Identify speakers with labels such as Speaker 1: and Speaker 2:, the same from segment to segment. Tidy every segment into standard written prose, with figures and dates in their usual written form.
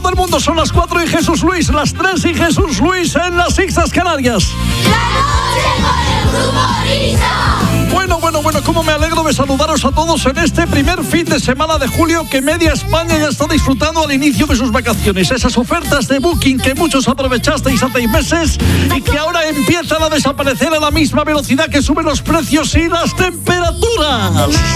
Speaker 1: todo el mundo. Son las 4 y Jesús Luis, las 3 y Jesús Luis en las Islas Canarias.
Speaker 2: La noche con el humorista.
Speaker 1: Bueno, cómo me alegro de saludaros a todos en este primer fin de semana de julio que media España ya está disfrutando al inicio de sus vacaciones. Esas ofertas de Booking que muchos aprovechasteis hace meses y que ahora empiezan a desaparecer a la misma velocidad que suben los precios y las temperaturas.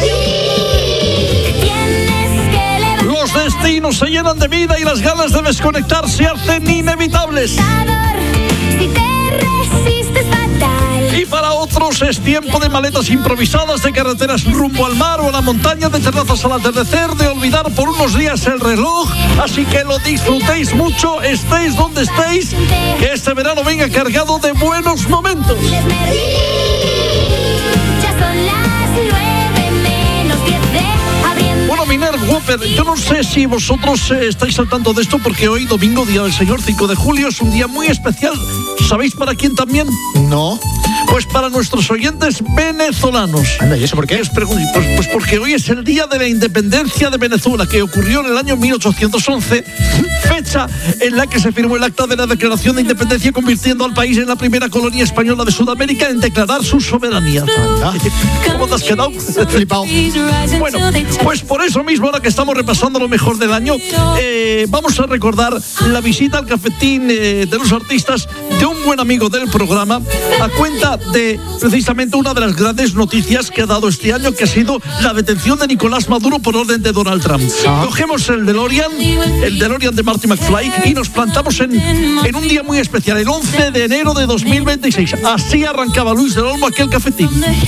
Speaker 1: Los destinos se llenan de vida y las ganas de desconectar se hacen inevitables. Y para otros es tiempo de maletas improvisadas, de carreteras rumbo al mar o a la montaña, de terrazas al atardecer, de olvidar por unos días el reloj. Así que lo disfrutéis mucho, estéis donde estéis, que este verano venga cargado de buenos momentos. Bueno, Miner, Whopper, yo no sé si vosotros estáis al tanto de esto, porque hoy, domingo, Día del Señor, 5 de julio, es un día muy especial. ¿Sabéis para quién también?
Speaker 3: No.
Speaker 1: Pues para nuestros oyentes venezolanos.
Speaker 3: Anda, ¿y eso por qué?
Speaker 1: Pues porque hoy es el día de la independencia de Venezuela, que ocurrió en el año 1811, fecha en la que se firmó el acta de la Declaración de Independencia, convirtiendo al país en la primera colonia española de Sudamérica en declarar su soberanía.
Speaker 3: Anda.
Speaker 1: ¿Cómo te has quedado?
Speaker 3: Flipado.
Speaker 1: Bueno, pues por eso mismo, ahora que estamos repasando lo mejor del año, vamos a recordar la visita al cafetín de los artistas de un buen amigo del programa, a cuenta de precisamente una de las grandes noticias que ha dado este año, que ha sido la detención de Nicolás Maduro por orden de Donald Trump. Cogemos el DeLorean de Marty McFly, y nos plantamos en un día muy especial, el 11 de enero de 2026. Así arrancaba Luis del Olmo aquel cafetín.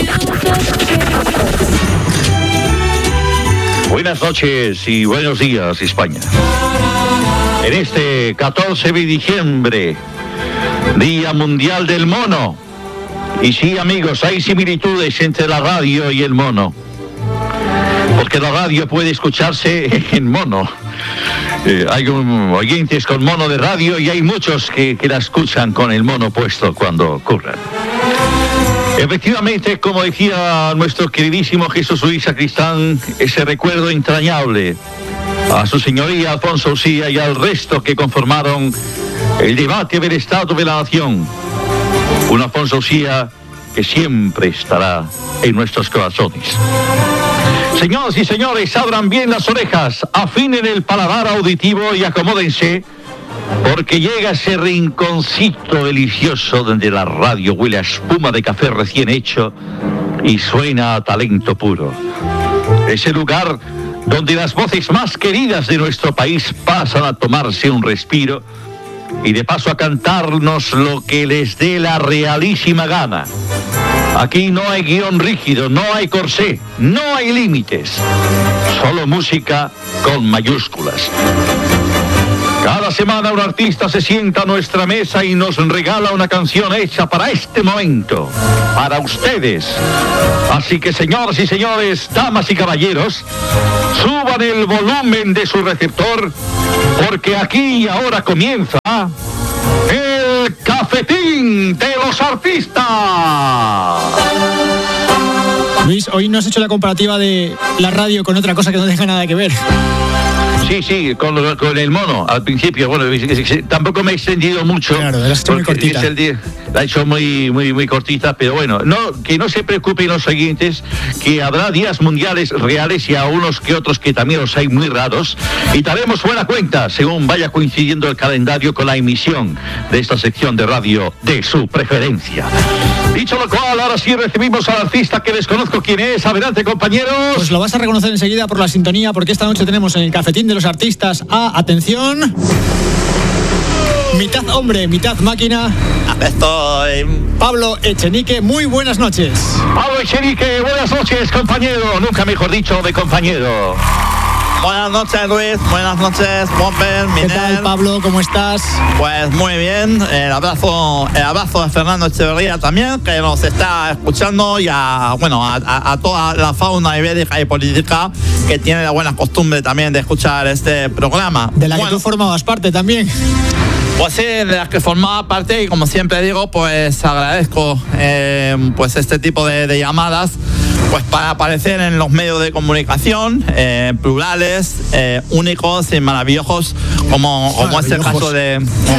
Speaker 4: Buenas noches y buenos días, España. En este 14 de diciembre, Día Mundial del Mono. Y sí, amigos, hay similitudes entre la radio y el mono, porque la radio puede escucharse en mono. Hay oyentes con mono de radio y hay muchos que la escuchan con el mono puesto cuando ocurran. Efectivamente, como decía nuestro queridísimo Jesús Luis Sacristán, ese recuerdo entrañable a su señoría Alfonso Ucía y al resto que conformaron el debate del Estado de la Nación. Un Alfonso Ucía que siempre estará en nuestros corazones. Señoras y señores, abran bien las orejas, afinen el paladar auditivo y acomódense, porque llega ese rinconcito delicioso donde la radio huele a espuma de café recién hecho y suena a talento puro. Ese lugar donde las voces más queridas de nuestro país pasan a tomarse un respiro y de paso a cantarnos lo que les dé la realísima gana. Aquí no hay guión rígido, no hay corsé, no hay límites, solo música con mayúsculas. Cada semana un artista se sienta a nuestra mesa y nos regala una canción hecha para este momento, para ustedes. Así que, señoras y señores, damas y caballeros, suban el volumen de su receptor, porque aquí y ahora comienza el Cafetín de los Artistas.
Speaker 3: Luis, hoy no has hecho la comparativa de la radio con otra cosa que no tenga nada que ver.
Speaker 4: Sí, con el mono al principio. Bueno, tampoco me he extendido mucho.
Speaker 3: Claro, la has hecho muy cortita.
Speaker 4: La he hecho muy cortita, pero bueno, que no se preocupen los oyentes, que habrá días mundiales reales y a unos que otros que también los hay muy raros, y daremos buena cuenta según vaya coincidiendo el calendario con la emisión de esta sección de radio de su preferencia. Dicho lo cual, ahora sí recibimos al artista que desconozco quién es. Adelante, compañeros.
Speaker 3: Pues lo vas a reconocer enseguida por la sintonía, porque esta noche tenemos en el Cafetín de los Artistas atención, mitad hombre, mitad máquina.
Speaker 5: Estoy...
Speaker 3: Pablo Echenique, muy buenas noches.
Speaker 4: Pablo Echenique, buenas noches, compañero. Nunca mejor dicho de compañero.
Speaker 5: Buenas noches, Luis. Buenas noches, Whopper, Miner.
Speaker 3: ¿Qué tal, Pablo? ¿Cómo estás?
Speaker 5: Pues muy bien. El abrazo de Fernando Echeverría también, que nos está escuchando, y a toda la fauna ibérica y política que tiene la buena costumbre también de escuchar este programa.
Speaker 3: De la que tú formabas parte también.
Speaker 5: Pues sí, de las que formaba parte, y como siempre digo, pues agradezco pues este tipo de llamadas, pues para aparecer en los medios de comunicación, plurales, únicos y maravillosos, como es el caso de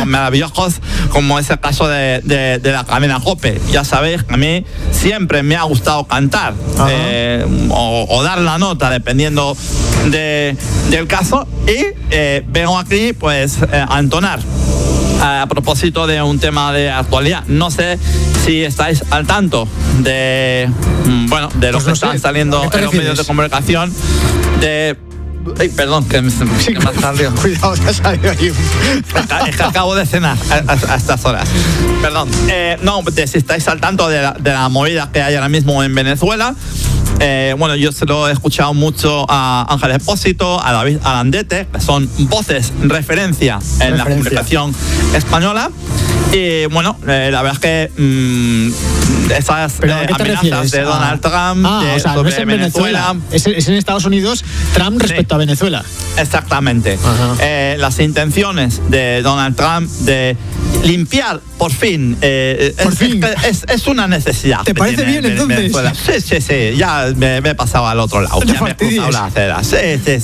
Speaker 5: la cadena COPE. Ya sabéis que a mí siempre me ha gustado cantar o dar la nota, dependiendo del caso, y vengo aquí pues a entonar a propósito de un tema de actualidad. No sé si estáis al tanto de lo que están saliendo en los medios de comunicación Ay, perdón, que me ha salido.
Speaker 3: Cuidado, te ha salido ahí.
Speaker 5: Es que acabo de cenar a estas horas. Perdón. No, si estáis al tanto de la movida que hay ahora mismo en Venezuela. Yo se lo he escuchado mucho a Ángel Expósito, a David Alandete, que son voces referencia en la comunicación española. Y la verdad es que esas amenazas de Donald Trump
Speaker 3: no es en Venezuela. Es en Estados Unidos, Trump respecto a Venezuela.
Speaker 5: Exactamente. Las intenciones de Donald Trump de limpiar, por fin. Es una necesidad.
Speaker 3: ¿Te parece bien entonces?
Speaker 5: Sí. Ya me he pasado al otro lado. Ya me he cruzado la acera. Sí.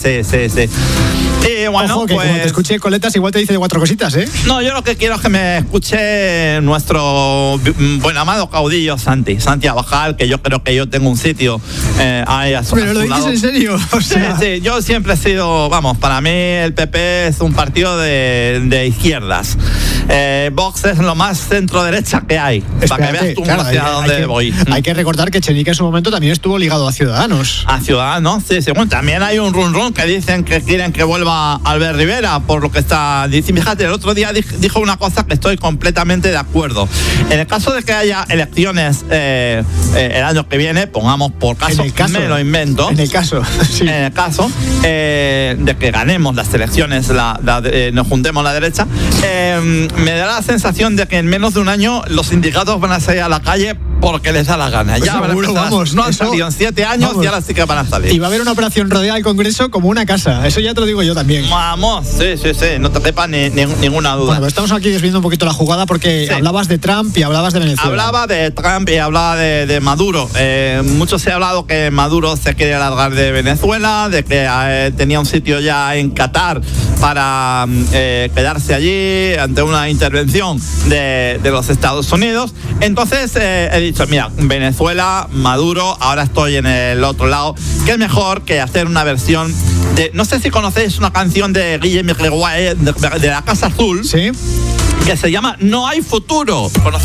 Speaker 5: Y
Speaker 3: ojo, que como te escuché coletas, igual te dice 4 cositas, ¿eh?
Speaker 5: No, yo lo que quiero es que me escuche nuestro buen amado caudillo Santi Abascal, que yo creo que yo tengo un sitio ahí a su lado.
Speaker 3: ¿Pero lo dices en serio? O sea...
Speaker 5: Sí, yo siempre he sido, para mí el PP es un partido de izquierdas. Vox es lo más centro-derecha que hay.
Speaker 3: Espérate,
Speaker 5: para que veas tú hacia dónde voy.
Speaker 3: Hay que recordar que Echenique en su momento también estuvo ligado a Ciudadanos.
Speaker 5: A Ciudadanos, sí. Bueno, también hay un run que dicen que quieren que vuelva Albert Rivera, por lo que está diciendo. Fíjate, el otro día dijo una cosa que estoy completamente de acuerdo. En el caso de que haya elecciones el año que viene, pongamos por caso, me lo invento.
Speaker 3: En el caso, sí.
Speaker 5: En el caso de que ganemos las elecciones, nos juntemos la derecha, me da la sensación de que en menos de un año los sindicatos van a salir a la calle porque les da la gana.
Speaker 3: Pues ya seguro,
Speaker 5: no han salido en 7 años y ahora sí que van a salir.
Speaker 3: Y va a haber una operación rodeada del Congreso como una casa. Eso ya te lo digo yo también.
Speaker 5: Vamos, sí. No te quepa ninguna duda.
Speaker 3: Bueno, pero estamos aquí desviando un poquito la jugada porque hablabas de Trump y hablabas de Venezuela.
Speaker 5: Hablaba de Trump y hablaba de Maduro. Mucho se ha hablado que Maduro se quiere largar de Venezuela, de que tenía un sitio ya en Qatar para quedarse allí ante una intervención de los Estados Unidos. Entonces he dicho, mira, Venezuela, Maduro, ahora estoy en el otro lado. ¿Qué es mejor que hacer una versión de... No sé si conocéis una canción de Guillem Reguay de La Casa Azul.
Speaker 3: Sí.
Speaker 5: Que se llama No hay futuro.